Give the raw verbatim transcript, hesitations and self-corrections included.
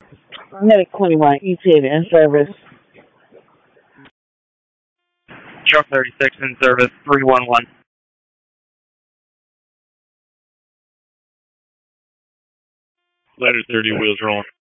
Medic twenty-one, E T in service. Truck thirty-six in service, three one one. Ladder thirty, wheels rolling.